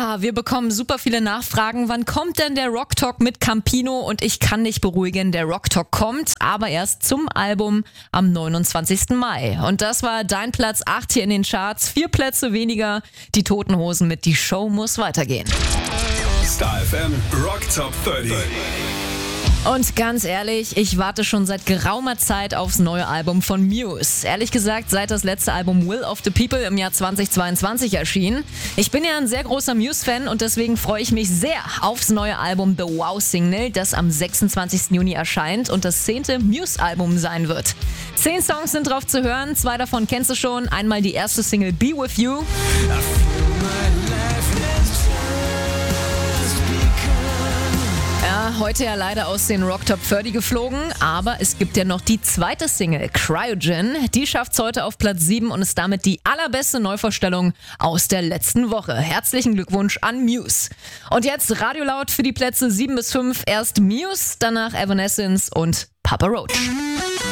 Ja, wir bekommen super viele Nachfragen. Wann kommt denn der Rock Talk mit Campino? Und ich kann dich beruhigen, der Rock Talk kommt, aber erst zum Album am 29. Mai. Und das war dein Platz 8 hier in den Charts. 4 Plätze weniger. Die Toten Hosen mit Die Show muss weitergehen. Star FM Rock Top 30. Und ganz ehrlich, ich warte schon seit geraumer Zeit aufs neue Album von Muse. Ehrlich gesagt, seit das letzte Album Will of the People im Jahr 2022 erschien. Ich bin ja ein sehr großer Muse-Fan und deswegen freue ich mich sehr aufs neue Album The Wow Signal, das am 26. Juni erscheint und das 10. Muse-Album sein wird. 10 Songs sind drauf zu hören, 2 davon kennst du schon. Einmal die erste Single Be With You. Heute ja leider aus den Rock Top 30 geflogen, aber es gibt ja noch die zweite Single, Cryogen. Die schafft's heute auf Platz 7 und ist damit die allerbeste Neuvorstellung aus der letzten Woche. Herzlichen Glückwunsch an Muse. Und jetzt Radio Laut für die Plätze 7 bis 5. Erst Muse, danach Evanescence und Papa Roach.